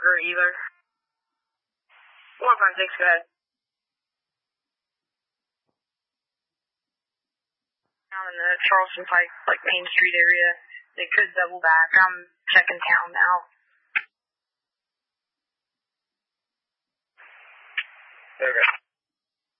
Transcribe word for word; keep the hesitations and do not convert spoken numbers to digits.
longer either. one five six, go ahead. I'm in the Charleston Pike, like, Main Street area. They could double back. I'm checking town now.